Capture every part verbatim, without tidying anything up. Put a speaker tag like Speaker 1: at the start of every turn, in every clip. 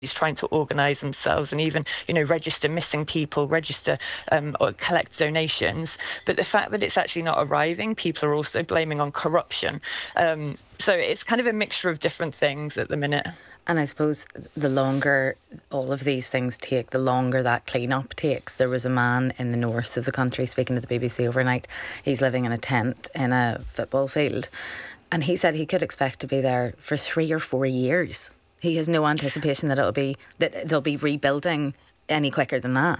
Speaker 1: trying to organise themselves and even, you know, register missing people, register um, or collect donations. But the fact that it's actually not arriving, people are also blaming on corruption. Um, so it's kind of a mixture of different things at the minute.
Speaker 2: And I suppose the longer all of these things take, the longer that clean-up takes. There was a man in the north of the country speaking to the B B C overnight. He's living in a tent in a football field. And he said he could expect to be there for three or four years. He has no anticipation that it'll be that they'll be rebuilding any quicker than that.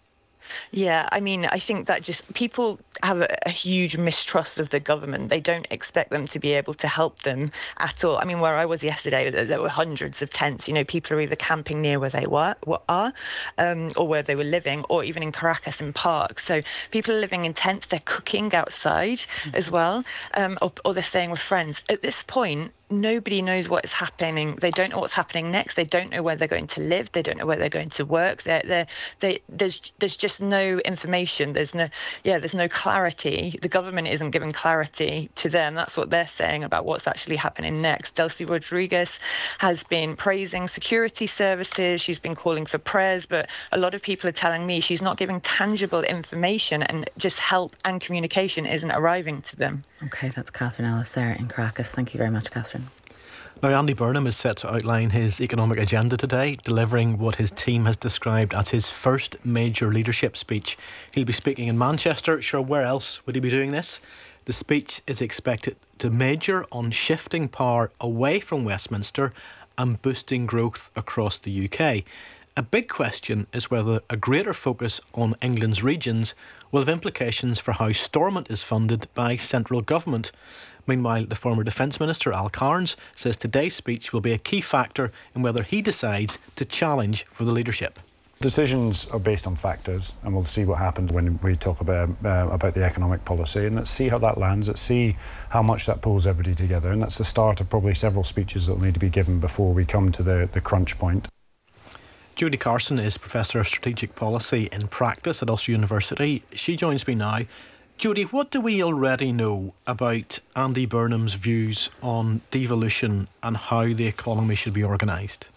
Speaker 1: Yeah, I mean, I think that just people have a, a huge mistrust of the government. They don't expect them to be able to help them at all. I mean, where I was yesterday, there were hundreds of tents. You know, people are either camping near where they were, are, um, or where they were living, or even in Caracas in parks. So people are living in tents. They're cooking outside mm-hmm. as well, um, or, or they're staying with friends. At this point, nobody knows what is happening. They don't know what's happening next. They don't know where they're going to live. They don't know where they're going to work. They're, they're, they, there's there's just no information. There's no yeah. There's no clarity. The government isn't giving clarity to them. That's what they're saying about what's actually happening next. Delcy Rodriguez has been praising security services. She's been calling for prayers, but a lot of people are telling me she's not giving tangible information, and just help and communication isn't arriving to them.
Speaker 2: Okay, that's Catherine Ellis there in Caracas. Thank you very much, Catherine.
Speaker 3: Now, Andy Burnham is set to outline his economic agenda today, delivering what his team has described as his first major leadership speech. He'll be speaking in Manchester. Sure, where else would he be doing this? The speech is expected to major on shifting power away from Westminster and boosting growth across the U K. A big question is whether a greater focus on England's regions will have implications for how Stormont is funded by central government. Meanwhile, the former Defence Minister, Al Cairns, says today's speech will be a key factor in whether he decides to challenge for the leadership.
Speaker 4: Decisions are based on factors, and we'll see what happens when we talk about uh, about the economic policy, and let's see how that lands. Let's see how much that pulls everybody together, and that's the start of probably several speeches that will need to be given before we come to the, the crunch point.
Speaker 3: Judy Carson is Professor of Strategic Policy in Practice at Ulster University. She joins me now. Judy, what do we already know about Andy Burnham's views on devolution and how the economy should be organised?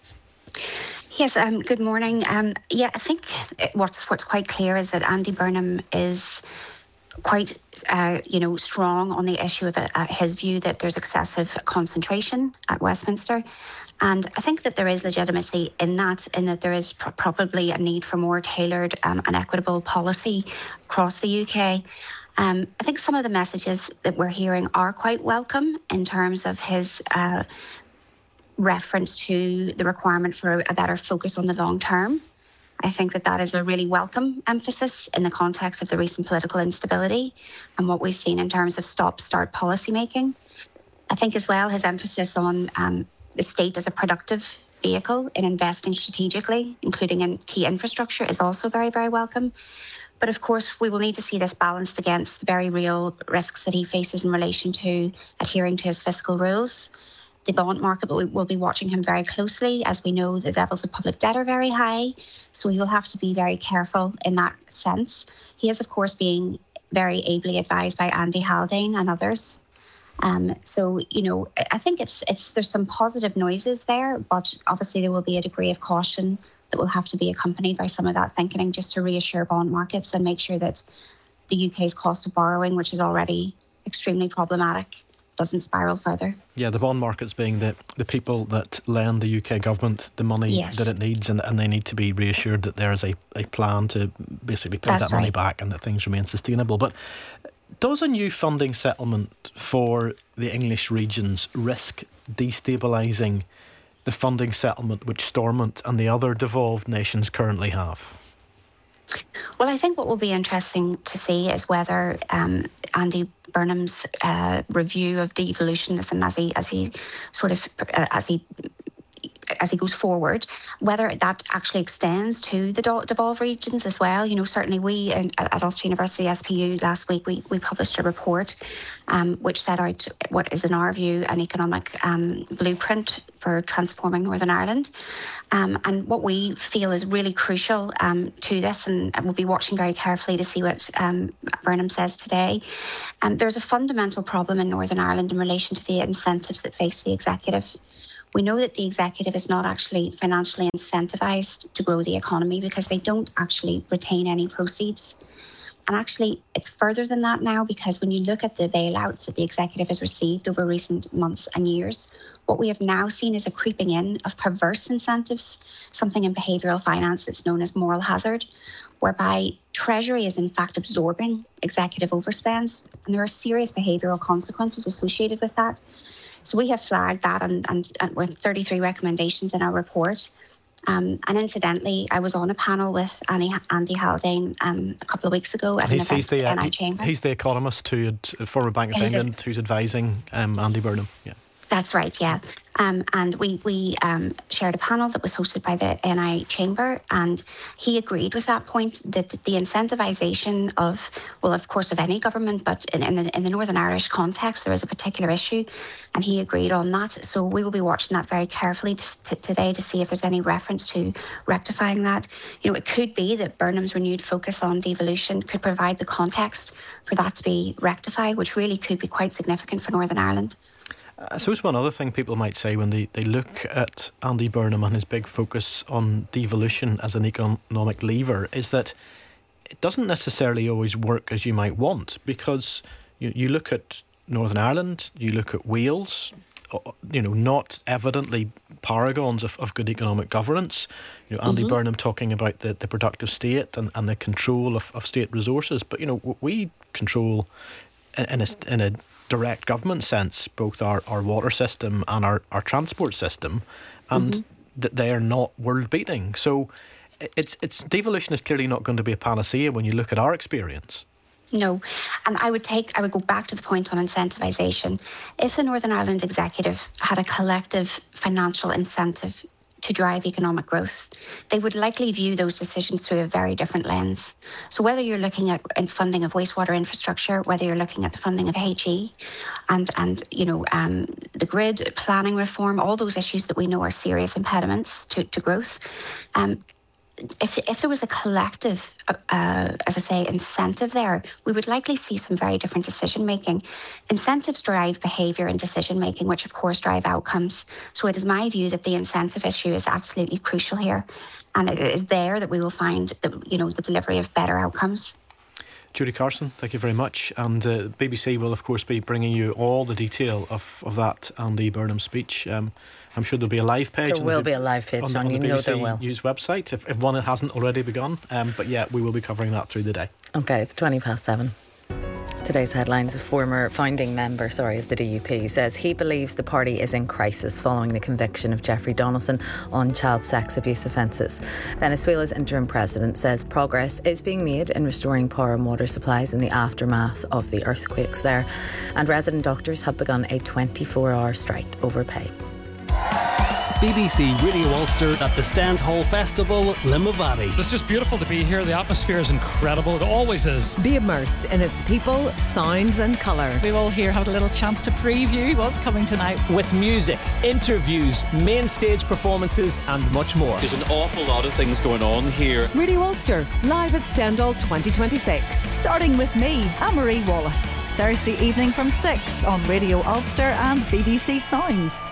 Speaker 5: Yes, um, good morning. Um, yeah, I think what's what's quite clear is that Andy Burnham is quite, uh, you know, strong on the issue of uh, his view that there's excessive concentration at Westminster. And I think that there is legitimacy in that, in that there is pro- probably a need for more tailored um, and equitable policy across the U K. Um, I think some of the messages that we're hearing are quite welcome in terms of his uh, reference to the requirement for a better focus on the long term. I think that that is a really welcome emphasis in the context of the recent political instability and what we've seen in terms of stop-start policy making. I think as well his emphasis on um, the state as a productive vehicle in investing strategically, including in key infrastructure, is also very, very welcome. But of course, we will need to see this balanced against the very real risks that he faces in relation to adhering to his fiscal rules. The bond market, but we will be watching him very closely. As we know, the levels of public debt are very high, so we will have to be very careful in that sense. He is, of course, being very ably advised by Andy Haldane and others. Um, so, you know, I think it's it's there's some positive noises there, but obviously there will be a degree of caution that will have to be accompanied by some of that thinking, just to reassure bond markets and make sure that the U K's cost of borrowing, which is already extremely problematic, doesn't spiral further.
Speaker 3: Yeah, the bond markets being the, the people that lend the U K government the money yes. that it needs, and, and they need to be reassured that there is a, a plan to basically pay
Speaker 5: That's
Speaker 3: that money
Speaker 5: right.
Speaker 3: back and that things remain sustainable. But does a new funding settlement for the English regions risk destabilising the funding settlement which Stormont and the other devolved nations currently have?
Speaker 5: Well, I think what will be interesting to see is whether um, Andy Burnham's uh, review of devolutionism, as he as he sort of uh, as he as he goes forward, whether that actually extends to the devolved regions as well. You know, certainly we in, at Ulster University S P U last week we we published a report um, which set out what is, in our view, an economic um, blueprint for transforming Northern Ireland. Um, and what we feel is really crucial um, to this, and we'll be watching very carefully to see what um, Burnham says today. Um, there's a fundamental problem in Northern Ireland in relation to the incentives that face the executive. We know that the executive is not actually financially incentivised to grow the economy because they don't actually retain any proceeds. And actually, it's further than that now, because when you look at the bailouts that the executive has received over recent months and years, what we have now seen is a creeping in of perverse incentives, something in behavioural finance that's known as moral hazard, whereby Treasury is in fact absorbing executive overspends, and there are serious behavioural consequences associated with that. So we have flagged that, and, and, and with thirty-three recommendations in our report. Um, and incidentally, I was on a panel with Andy, Andy Haldane um, a couple of weeks ago at
Speaker 3: he's,
Speaker 5: an
Speaker 3: he's
Speaker 5: event
Speaker 3: the,
Speaker 5: at
Speaker 3: uh,
Speaker 5: N I Chamber.
Speaker 3: He's the economist who had, former Bank of
Speaker 5: Who's
Speaker 3: England,
Speaker 5: it?
Speaker 3: who's advising um, Andy Burnham. Yeah.
Speaker 5: That's right, yeah. Um, and we, we um, shared a panel that was hosted by the N I Chamber, and he agreed with that point, that the incentivisation of, well, of course, of any government, but in, in, the, in the Northern Irish context, there is a particular issue, and he agreed on that. So we will be watching that very carefully to, to, today to see if there's any reference to rectifying that. You know, it could be that Burnham's renewed focus on devolution could provide the context for that to be rectified, which really could be quite significant for Northern Ireland.
Speaker 3: I suppose one other thing people might say when they, they look at Andy Burnham and his big focus on devolution as an economic lever is that it doesn't necessarily always work as you might want, because you, you look at Northern Ireland, you look at Wales, you know, not evidently paragons of, of good economic governance. You know, Andy mm-hmm. Burnham talking about the, the productive state and, and the control of, of state resources. But, you know, we control in, in a... In a direct government sense, both our, our water system and our, our transport system, and mm-hmm. that they are not world beating. So it's it's devolution is clearly not going to be a panacea when you look at our experience.
Speaker 5: No, and I would take I would go back to the point on incentivisation. If the Northern Ireland executive had a collective financial incentive to drive economic growth, they would likely view those decisions through a very different lens. So whether you're looking at funding of wastewater infrastructure, whether you're looking at the funding of H E and, and you know, um, the grid planning reform, all those issues that we know are serious impediments to, to growth, um, If, if there was a collective, uh, as I say, incentive there, we would likely see some very different decision making. Incentives drive behaviour and decision making, which of course drive outcomes. So it is my view that the incentive issue is absolutely crucial here, and it is there that we will find the, you know, the delivery of better outcomes.
Speaker 3: Judy Carson, thank you very much. And uh, B B C will, of course, be bringing you all the detail of, of that Andy Burnham speech. Um, I'm sure there'll be a live page.
Speaker 2: There will
Speaker 3: the,
Speaker 2: be a live page,
Speaker 3: on,
Speaker 2: John.
Speaker 3: on
Speaker 2: You
Speaker 3: the
Speaker 2: know
Speaker 3: B B C
Speaker 2: there will.
Speaker 3: News website, if, if one hasn't already begun. Um, but yeah, we will be covering that through the day. OK, it's twenty past seven. Today's headlines: a former founding member, sorry, of the D U P says he believes the party is in crisis following the conviction of Jeffrey Donaldson on child sex abuse offences. Venezuela's interim president says progress is being made in restoring power and water supplies in the aftermath of the earthquakes there. And resident doctors have begun a twenty-four hour strike over pay.
Speaker 6: B B C Radio Ulster at the Stand Hall Festival, Limavady.
Speaker 7: It's just beautiful to be here. The atmosphere is incredible. It always is.
Speaker 8: Be immersed in its people, sounds and colour.
Speaker 9: We've all here had a little chance to preview what's coming tonight.
Speaker 6: With music, interviews, main stage performances and much more.
Speaker 10: There's an awful lot of things going on here.
Speaker 8: Radio Ulster, live at Stendhal twenty twenty-six.
Speaker 9: Starting with me, Anne-Marie Wallace. Thursday evening from six on Radio Ulster and B B C Sounds.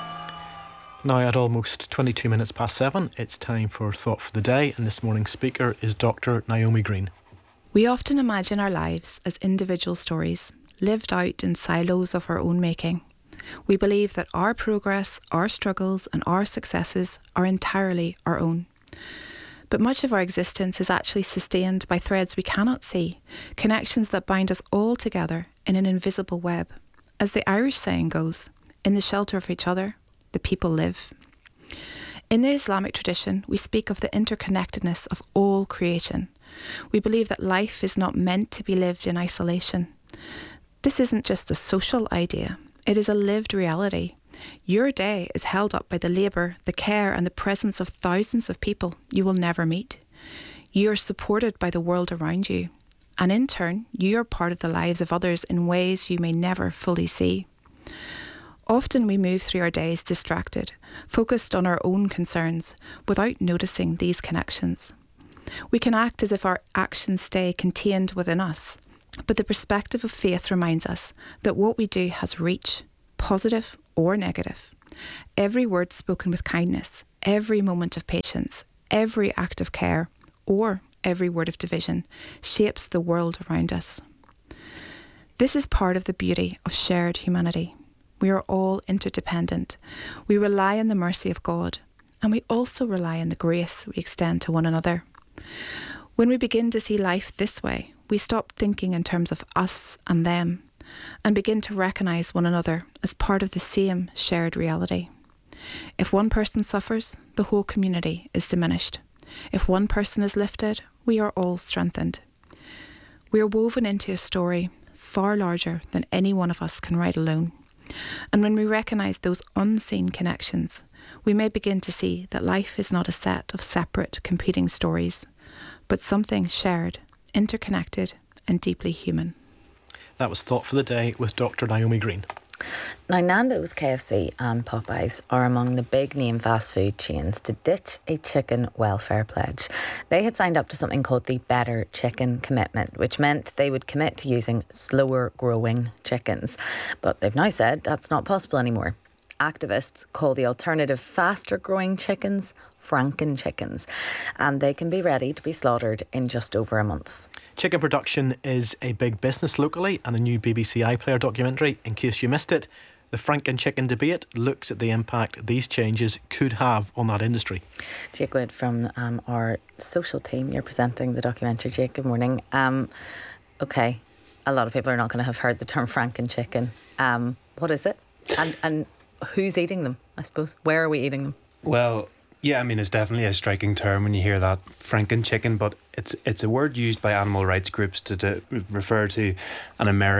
Speaker 3: Now at almost twenty-two minutes past seven, it's time for Thought for the Day, and this morning's speaker is Doctor Naomi Green.
Speaker 11: We often imagine our lives as individual stories, lived out in silos of our own making. We believe that our progress, our struggles and our successes are entirely our own. But much of our existence is actually sustained by threads we cannot see, connections that bind us all together in an invisible web. As the Irish saying goes, in the shelter of each other, the people live. In the Islamic tradition, we speak of the interconnectedness of all creation. We believe that life is not meant to be lived in isolation. This isn't just a social idea, it is a lived reality. Your day is held up by the labour, the care and the presence of thousands of people you will never meet. You are supported by the world around you, and in turn, you are part of the lives of others in ways you may never fully see. Often we move through our days distracted, focused on our own concerns, without noticing these connections. We can act as if our actions stay contained within us, but the perspective of faith reminds us that what we do has reach, positive or negative. Every word spoken with kindness, every moment of patience, every act of care, or every word of division, shapes the world around us. This is part of the beauty of shared humanity. We are all interdependent. We rely on the mercy of God, and we also rely on the grace we extend to one another. When we begin to see life this way, we stop thinking in terms of us and them, and begin to recognise one another as part of the same shared reality. If one person suffers, the whole community is diminished. If one person is lifted, we are all strengthened. We are woven into a story far larger than any one of us can write alone. And when we recognise those unseen connections, we may begin to see that life is not a set of separate, competing stories, but something shared, interconnected, and deeply human.
Speaker 3: That was Thought for the Day with Doctor Naomi Green.
Speaker 2: Now, Nando's, K F C and Popeyes are among the big name fast food chains to ditch a chicken welfare pledge. They had signed up to something called the Better Chicken Commitment, which meant they would commit to using slower growing chickens. But they've now said that's not possible anymore. Activists call the alternative faster growing chickens Franken chickens, and they can be ready to be slaughtered in just over a month.
Speaker 3: Chicken production is a big business locally, and a new B B C iPlayer documentary, in case you missed it, The Franken Chicken Debate, looks at the impact these changes could have on that industry.
Speaker 2: Jake Wood from um, our social team, you're presenting the documentary. Jake, good morning. Um, okay, a lot of people are not going to have heard the term Franken chicken. Um, what is it? And, and who's eating them, I suppose? Where are we eating them?
Speaker 12: Well, yeah, I mean, it's definitely a striking term when you hear that, Franken chicken, but it's it's a word used by animal rights groups to, to refer to an American